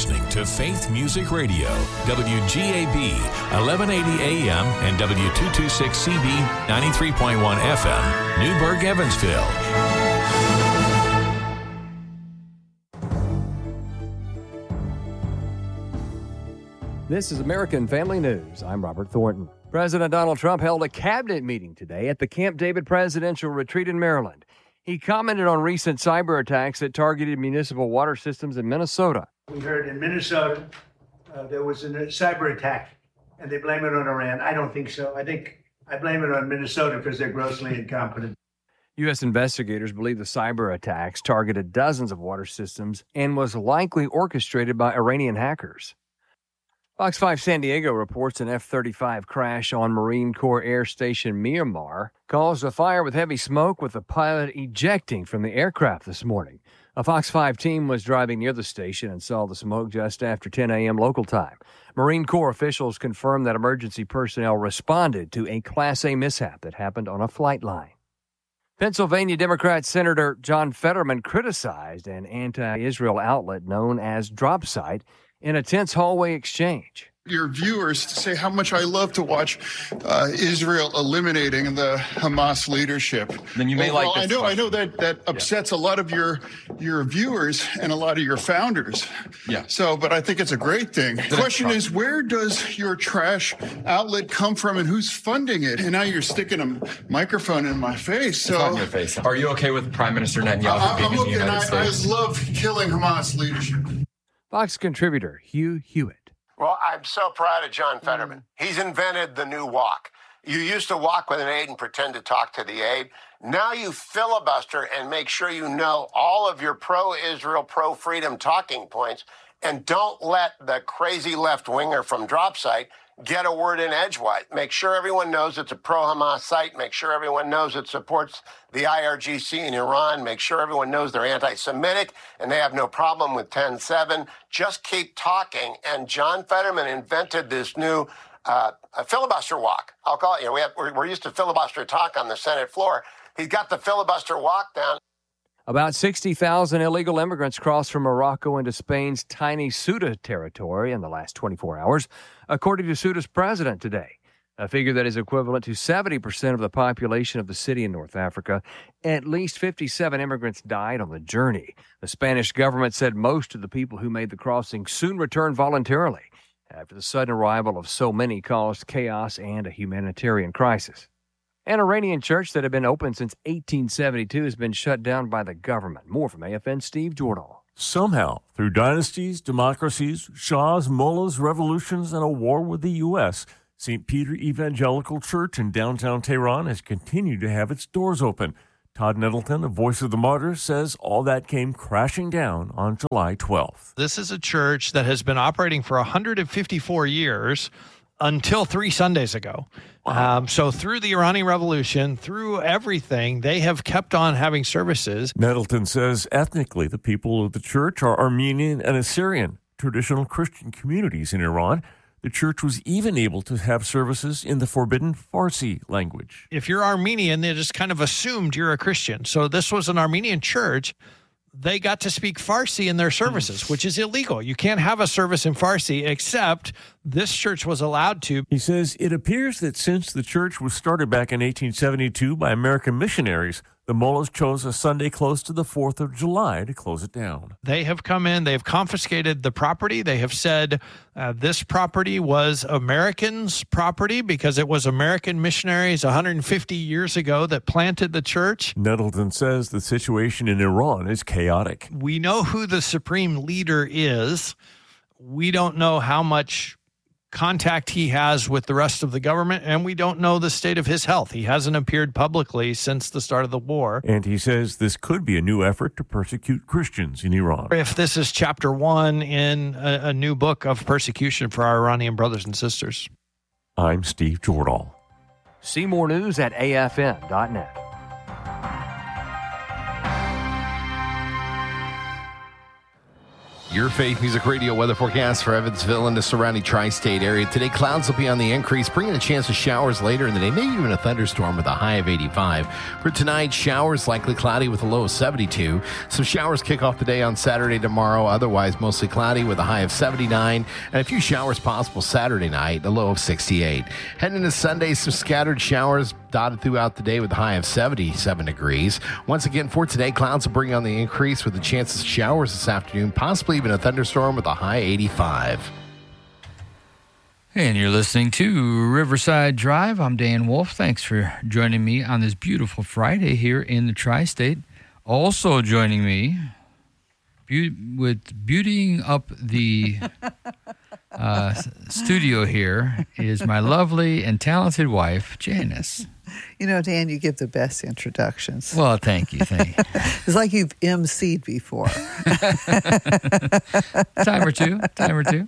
listening to Faith Music Radio, WGAB, 1180 AM and W226CB, 93.1 FM, Newburgh, Evansville. This is American Family News. I'm Robert Thornton. President Donald Trump held a cabinet meeting today at the Camp David Presidential Retreat in Maryland. He commented on recent cyber attacks that targeted municipal water systems in Minnesota. We heard in Minnesota there was a cyber attack, and they blame it on Iran. I don't think so. I blame it on Minnesota because they're grossly incompetent. U.S. investigators believe the cyber attacks targeted dozens of water systems and was likely orchestrated by Iranian hackers. Fox 5 San Diego reports an F-35 crash on Marine Corps Air Station Miramar caused a fire with heavy smoke, with the pilot ejecting from the aircraft this morning. A Fox 5 team was driving near the station and saw the smoke just after 10 a.m. local time. Marine Corps officials confirmed that emergency personnel responded to a Class A mishap that happened on a flight line. Pennsylvania Democrat Senator John Fetterman criticized an anti-Israel outlet known as DropSite in a tense hallway exchange. Your viewers to say how much I love to watch Israel eliminating the Hamas leadership. Then you may like this. I know that upsets a lot of your viewers and a lot of your founders. Yeah. So, but I think it's a great thing. The question is, where does your trash outlet come from, and who's funding it? And now you're sticking a microphone in my face. So, it's on your face. Are you okay with Prime Minister Netanyahu being in the United States? I love killing Hamas leadership. Fox contributor Hugh Hewitt. Well, I'm so proud of John Fetterman. He's invented the new walk. You used to walk with an aide and pretend to talk to the aide. Now you filibuster and make sure you know all of your pro-Israel, pro-freedom talking points, and don't let the crazy left-winger from DropSite get a word in edgewise. Make sure everyone knows it's a pro-Hamas site. Make sure everyone knows it supports the IRGC in Iran. Make sure everyone knows they're anti-Semitic and they have no problem with 10-7. Just keep talking. And John Fetterman invented this new a filibuster walk. I'll call it. We're used to filibuster talk on the Senate floor. He's got the filibuster walk down. About 60,000 illegal immigrants crossed from Morocco into Spain's tiny Ceuta territory in the last 24 hours, according to Ceuta's president today, a figure that is equivalent to 70% of the population of the city in North Africa. At least 57 immigrants died on the journey. The Spanish government said most of the people who made the crossing soon returned voluntarily after the sudden arrival of so many caused chaos and a humanitarian crisis. An Iranian church that had been open since 1872 has been shut down by the government. More from AFN's Steve Jordahl. Somehow, through dynasties, democracies, shahs, mullahs, revolutions, and a war with the U.S., St. Peter Evangelical Church in downtown Tehran has continued to have its doors open. Todd Nettleton, a voice of the martyrs, says all that came crashing down on July 12th. This is a church that has been operating for 154 years until 3 Sundays ago. Wow. So through the Iranian Revolution, through everything, they have kept on having services. Nettleton says ethnically the people of the church are Armenian and Assyrian, traditional Christian communities in Iran. The church was even able to have services in the forbidden Farsi language. If you're Armenian, they just kind of assumed you're a Christian. So this was an Armenian church. They got to speak Farsi in their services, which is illegal. You can't have a service in Farsi, except this church was allowed to. He says it appears that since the church was started back in 1872 by American missionaries, the mullahs chose a Sunday close to the 4th of July to close it down. They have come in, they have confiscated the property. They have said this property was Americans' property because it was American missionaries 150 years ago that planted the church. Nettleton says the situation in Iran is chaotic. We know who the supreme leader is. We don't know how much contact he has with the rest of the government, and we don't know the state of his health. He hasn't appeared publicly since the start of the war. And he says this could be a new effort to persecute Christians in Iran. If this is chapter 1 in a new book of persecution for our Iranian brothers and sisters. I'm Steve Jordahl. See more news at afn.net. Your Faith Music Radio weather forecast for Evansville and the surrounding tri-state area. Today, clouds will be on the increase, bringing a chance of showers later in the day, maybe even a thunderstorm with a high of 85. For tonight, showers likely cloudy with a low of 72. Some showers kick off the day on Saturday tomorrow, otherwise mostly cloudy with a high of 79. And a few showers possible Saturday night, a low of 68. Heading into Sunday, some scattered showers dotted throughout the day with a high of 77 degrees. Once again, for today, clouds will bring on the increase with a chance of showers this afternoon, possibly even a thunderstorm with a high 85. And you're listening to Riverside Drive. I'm Dan Wolf. Thanks for joining me on this beautiful Friday here in the tri-state. Also joining me with beautying up the studio here is my lovely and talented wife, Janice. You know, Dan, you give the best introductions. Well, thank you. It's like you've emceed before. Time or two.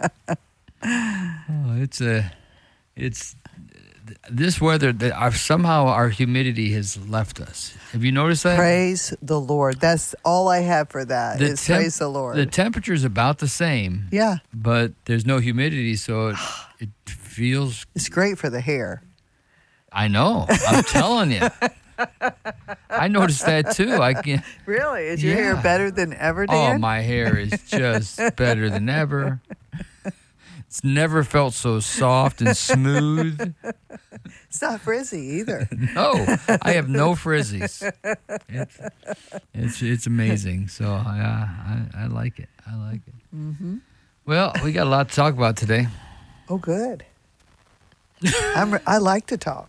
Oh, it's this weather that somehow our humidity has left us. Have you noticed that? Praise the Lord. That's all I have for that. Praise the Lord. The temperature's about the same. Yeah. But there's no humidity, so it feels... It's great for the hair. I know. I'm telling you. I noticed that too. Really? Is your hair better than ever, Dan? Oh, my hair is just better than ever. It's never felt so soft and smooth. It's not frizzy either. No, I have no frizzies. It's amazing. So I like it. Mm-hmm. Well, we got a lot to talk about today. Oh, good. I like to talk.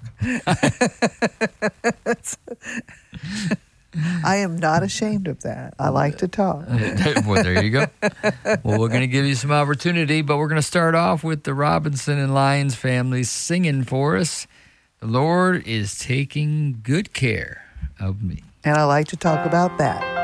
I am not ashamed of that. I like to talk. Well, there you go. Well, we're going to give you some opportunity, but we're going to start off with the Robinson and Lyons family singing for us. The Lord is taking good care of me. And I like to talk about that.